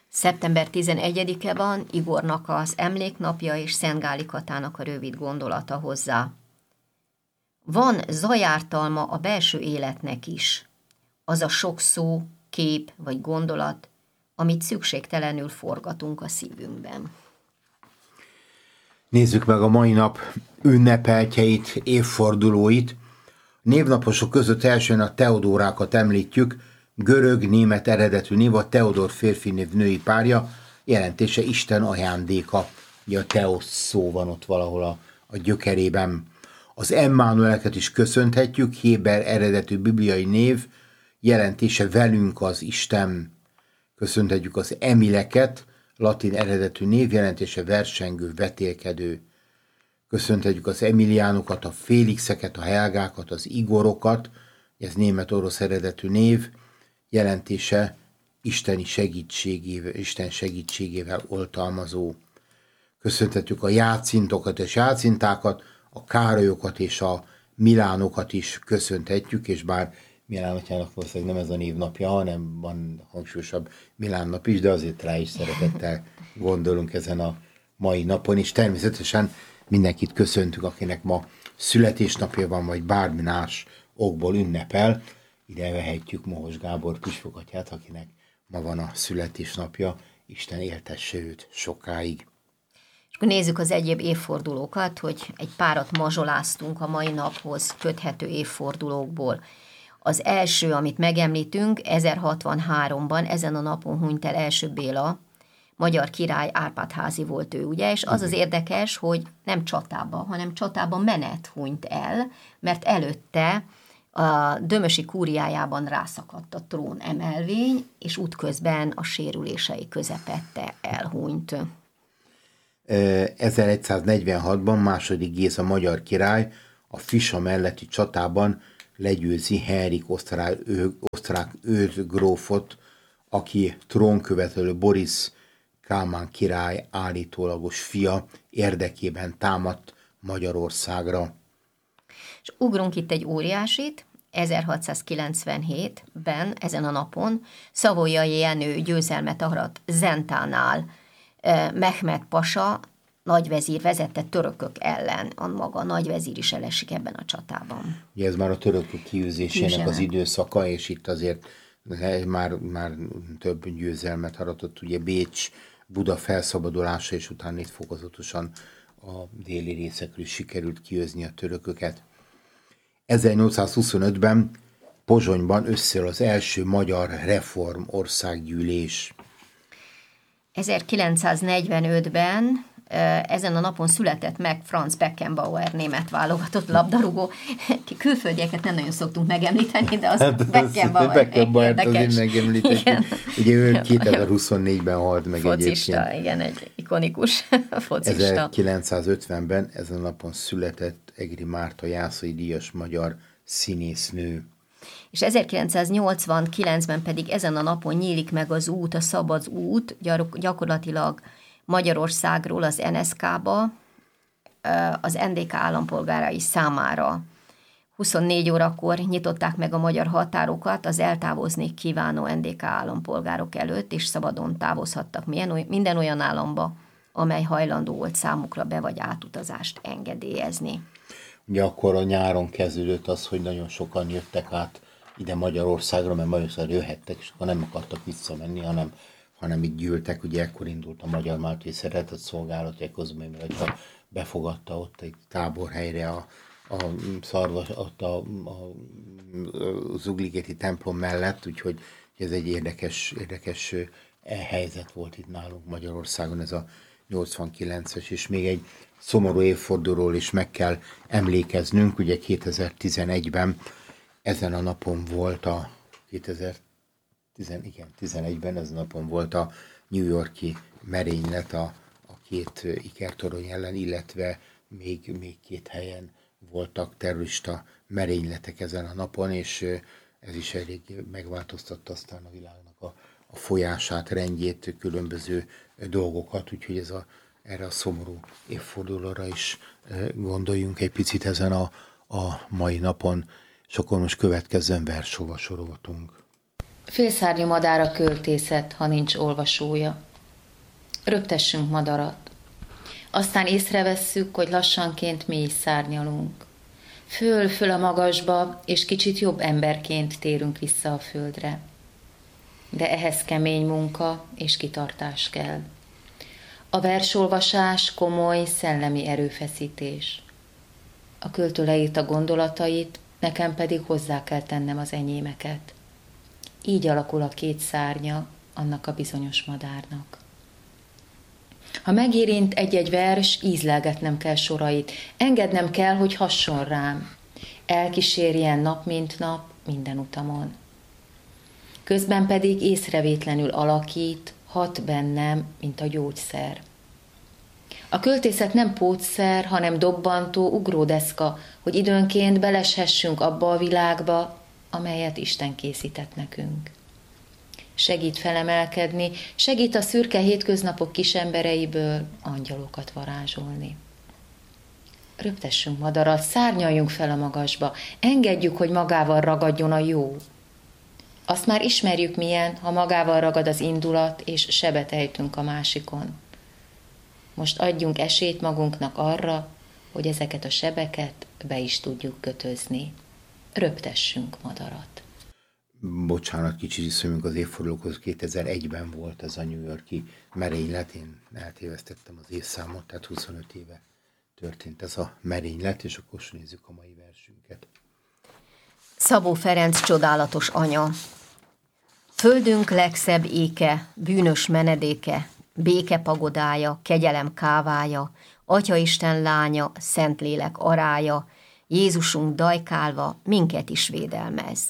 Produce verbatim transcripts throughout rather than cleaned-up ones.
Szeptember tizenegyedike van, Igornak az emléknapja és Szent Gáli Katának a rövid gondolata hozzá. Van zajártalma a belső életnek is, az a sok szó, kép vagy gondolat, amit szükségtelenül forgatunk a szívünkben. Nézzük meg a mai nap ünnepeltjeit, évfordulóit. Névnaposok között elsőn a Teodórákat említjük, görög-német eredetű név, a Teodor férfi név női párja, jelentése Isten ajándéka. Ugye a Teosz szó van ott valahol a, a gyökerében. Az Emmanueleket is köszönhetjük, héber eredetű bibliai név, jelentése velünk az Isten. Köszönhetjük az Emileket, latin eredetű név, jelentése versengő, vetélkedő. Köszönhetjük az Emiliánokat, a Félixeket, a Helgákat, az Igorokat, ez német-orosz eredetű név, jelentése isteni segítségével, Isten segítségével oltalmazó. Köszönhetjük a Jácintokat és Jácintákat, a Károlyokat és a Milánokat is köszönhetjük, és bár Milán atyának valószínűleg nem ez a névnapja, hanem van hangsúlyosabb Milán nap is, de azért rá is szeretettel gondolunk ezen a mai napon, és természetesen mindenkit köszöntünk, akinek ma születésnapja van, vagy bármi más okból ünnepel. Ide vehetjük Mohos Gábor püspökatyát, akinek ma van a születésnapja, Isten éltesse őt sokáig. És akkor nézzük az egyéb évfordulókat, hogy egy párat mazsoláztunk a mai naphoz köthető évfordulókból. Az első, amit megemlítünk, ezerhatvanháromban, ezen a napon hunyt el első Béla, magyar király, Árpád-házi volt ő, ugye? És az az érdekes, hogy nem csatában, hanem csatában menet hunyt el, mert előtte a Dömösi kúriájában rászakadt a trón emelvény, és útközben a sérülései közepette elhunyt. ezeregyszáznegyvenhatban második Géza magyar király a Fisa melletti csatában legyőzi Henrik osztrák, ő, osztrák őrgrófot, aki trónkövetelő Boris Kálmán király állítólagos fia érdekében támadt Magyarországra. És ugrunk itt egy óriásit, ezerhatszázkilencvenhétben, ezen a napon Szavoyai Jenő győzelmet arat Zentánál. Mehmed pasa nagyvezír vezette törökök ellen, a maga nagyvezír is elesik ebben a csatában. Ugye ez már a törökök kiűzésének az időszaka, és itt azért már, már több győzelmet aratott, ugye Bécs, Buda felszabadulása, és utána itt fokozatosan a déli részekről sikerült kiűzni a törököket. ezernyolcszázhuszonötben Pozsonyban összeáll az első magyar reform országgyűlés. ezerkilencszáznegyvenötben ezen a napon született meg Franz Beckenbauer, német válogatott labdarúgó. Külföldieket nem nagyon szoktunk megemlíteni, de az hát Beckenbauer. Beckenbauert azért megemlíteni. Ugye ő kétezer-huszonnégyben halt meg focista, egyébként. Igen, egy ikonikus focista. ezerkilencszázötvenben ezen a napon született Egri Márta Jászai díjas magyar színésznő. És ezerkilencszáznyolcvankilencben pedig ezen a napon nyílik meg az út, a szabad út, gyakorlatilag Magyarországról az en es ká-ba, az en dé ká állampolgárai számára. huszonnégy órakor nyitották meg a magyar határokat az eltávozni kívánó en dé ká állampolgárok előtt, és szabadon távozhattak minden olyan államba, amely hajlandó volt számukra be- vagy átutazást engedélyezni. Ugye akkor a nyáron kezdődött az, hogy nagyon sokan jöttek át ide Magyarországra, mert Magyarországra jöhettek, és akkor nem akartak visszamenni, hanem hanem itt gyűltek, ugye ekkor indult a Magyar Máltai Szeretett Szolgálat, hogy Kozmai Miroslav befogadta ott egy táborhelyre a, a szarvas, ott a, a, a Zugligeti templom mellett, úgyhogy ez egy érdekes, érdekes helyzet volt itt nálunk Magyarországon, ez a nyolcvankilences, és még egy szomorú évfordulóról is meg kell emlékeznünk, ugye kétezer-tizenegyben ezen a napon volt a kétezer-tizenegyben ezen a napon volt a New York-i merénylet a, a két ikertorony ellen, illetve még, még két helyen voltak terrorista merényletek ezen a napon, és ez is elég megváltoztatta aztán a világnak a, a folyását, rendjét, különböző dolgokat, úgyhogy ez a, erre a szomorú évfordulóra is gondoljunk egy picit ezen a, a mai napon, és akkor most következzen versolva sorozatunk. Félszárnyú madár a költészet, ha nincs olvasója. Röptessünk madarat. Aztán észrevesszük, hogy lassanként mi is szárnyalunk. Föl-föl a magasba, és kicsit jobb emberként térünk vissza a földre. De ehhez kemény munka és kitartás kell. A versolvasás komoly szellemi erőfeszítés. A költő leírta gondolatait, nekem pedig hozzá kell tennem az enyémeket. Így alakul a két szárnya annak a bizonyos madárnak. Ha megérint egy-egy vers, ízlelgetnem kell sorait, engednem kell, hogy hasson rám, elkísérjen nap mint nap minden utamon. Közben pedig észrevétlenül alakít, hat bennem, mint a gyógyszer. A költészet nem pótszer, hanem dobbantó ugródeszka, hogy időnként beleshessünk abba a világba, amelyet Isten készített nekünk. Segít felemelkedni, segít a szürke hétköznapok kisembereiből angyalokat varázsolni. Röptessünk madarat, szárnyaljunk fel a magasba, engedjük, hogy magával ragadjon a jó. Azt már ismerjük milyen, ha magával ragad az indulat, és sebet ejtünk a másikon. Most adjunk esélyt magunknak arra, hogy ezeket a sebeket be is tudjuk kötözni. Röptessünk madarat. Bocsánat, kicsit visszamegyünk az évfordulókhoz, kétezer-egyben volt ez a New York-i merénylet, én eltévesztettem az évszámot, tehát huszonöt éve történt ez a merénylet, és akkor nézzük a mai versünket. Szabó Ferenc csodálatos anya. Földünk legszebb éke, bűnös menedéke, béke pagodája, kegyelem kávája, Atyaisten lánya, Szentlélek arája, Jézusunk dajkálva minket is védelmez.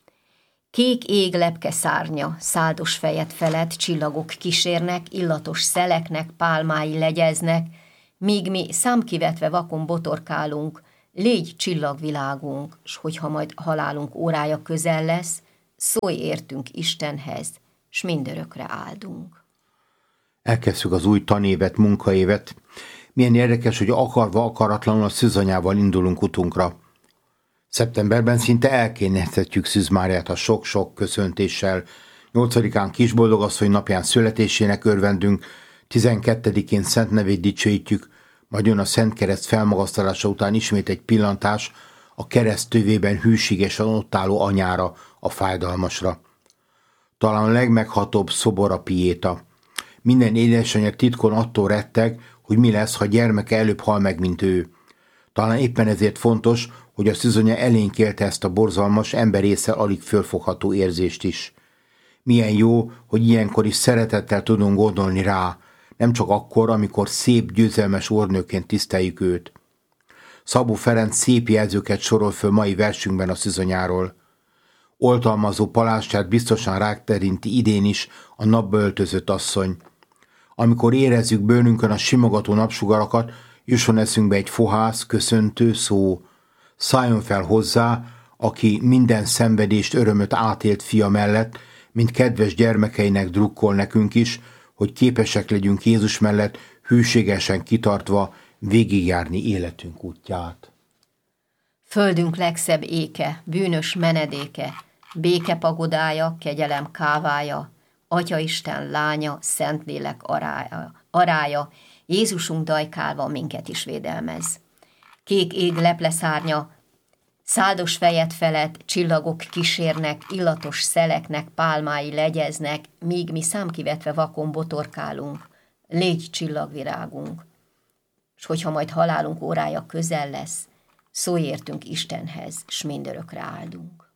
Kék ég lepke szárnya, száldos fejet felett csillagok kísérnek, illatos szeleknek pálmái legyeznek, míg mi számkivetve vakon botorkálunk, légy csillagvilágunk, s hogyha majd halálunk órája közel lesz, szólj értünk Istenhez, s mindörökre áldunk. Elkezdjük az új tanévet, munkaévet. Milyen érdekes, hogy akarva, akaratlanul a szűzanyával indulunk utunkra. Szeptemberben szinte elkényeztetjük Szűz Máriát a sok-sok köszöntéssel. nyolcadikán Kisboldogasszony napján születésének örvendünk, tizenkettedikén Szent nevét dicsőítjük, majd jön a Szent Kereszt felmagasztalása után ismét egy pillantás a kereszt tövében hűségesen ott álló anyára, a fájdalmasra. Talán a legmeghatóbb szobor a Piéta. Minden édesanyja titkon attól retteg, hogy mi lesz, ha gyermeke előbb hal meg, mint ő. Talán éppen ezért fontos, hogy a szűzanya elénk élte ezt a borzalmas, emberésszel alig fölfogható érzést is. Milyen jó, hogy ilyenkor is szeretettel tudunk gondolni rá, nem csak akkor, amikor szép, győzelmes úrnőként tiszteljük őt. Szabó Ferenc szép jelzőket sorol föl mai versünkben a szűzanyáról. Oltalmazó palástját biztosan rákterinti idén is a napba öltözött asszony. Amikor érezzük bőrünkön a simogató napsugarakat, jusson eszünkbe egy fohász, köszöntő szó. Szálljon fel hozzá, aki minden szenvedést, örömöt átélt fia mellett, mint kedves gyermekeinek drukkol nekünk is, hogy képesek legyünk Jézus mellett hűségesen kitartva végigjárni életünk útját. Földünk legszebb éke, bűnös menedéke, béke pagodája, kegyelem kávája, Atyaisten lánya, Szentlélek arája, arája, Jézusunk dajkálva minket is védelmez. Kék ég lepleszárnya, száldos fejet felett csillagok kísérnek, illatos szeleknek pálmái legyeznek, míg mi számkivetve vakon botorkálunk, légy csillagvirágunk. S hogyha majd halálunk órája közel lesz, szólj értünk Istenhez, s mindörökre áldunk.